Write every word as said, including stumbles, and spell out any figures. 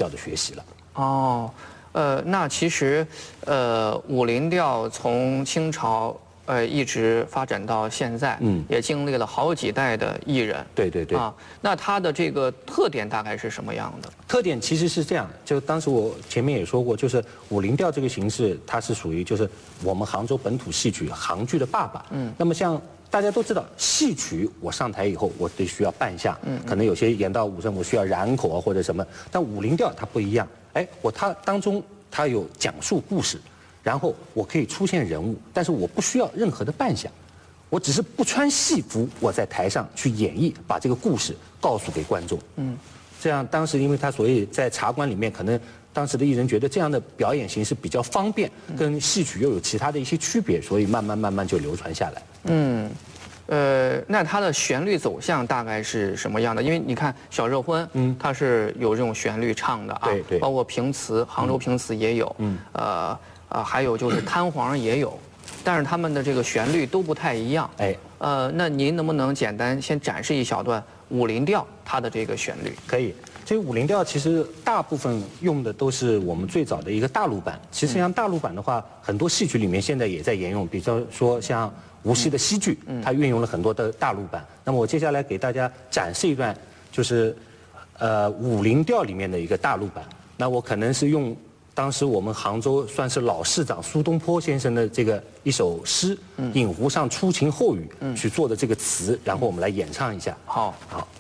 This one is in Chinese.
的学习了。 哦，呃，那其实，呃，武林调从清朝呃一直发展到现在，嗯，也经历了好几代的艺人。 对对对。 啊，那它的这个特点大概是什么样的？ 特点其实是这样，就当时我前面也说过，就是武林调这个形式，它是属于就是我们杭州本土戏曲杭剧的爸爸。嗯，那么像大家都知道，戏曲我上台以后，我得需要扮相，嗯，可能有些演到武生我需要染口啊或者什么，但武林调它不一样，哎，我它当中它有讲述故事，然后我可以出现人物，但是我不需要任何的扮相，我只是不穿戏服，我在台上去演绎，把这个故事告诉给观众。嗯。这样，当时因为他所以在茶馆里面，可能当时的艺人觉得这样的表演形式比较方便，跟戏曲又有其他的一些区别，所以慢慢慢慢就流传下来。 嗯，呃，那它的旋律走向大概是什么样的？因为你看《小热婚》，嗯，它是有这种旋律唱的啊， 对对， 包括评词，杭州评词也有，嗯，呃呃，还有就是摊黄也有，但是他们的这个旋律都不太一样。哎，呃，那您能不能简单先展示一小段武林调它的这个旋律？ 可以。这个武林调其实大部分用的都是我们最早的一个大陆版。其实像大陆版的话，很多戏曲里面现在也在沿用，比方说像无锡的戏剧，它运用了很多的大陆版。那么我接下来给大家展示一段，就是呃武林调里面的一个大陆版。那我可能是用当时我们杭州算是老市长苏东坡先生的这个一首诗《饮湖上初晴后雨》去做的这个词，然后我们来演唱一下。 好， 好。